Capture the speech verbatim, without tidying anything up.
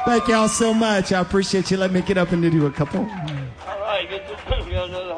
Thank y'all so much. I appreciate you letting me get up and do a couple. All right, get to, get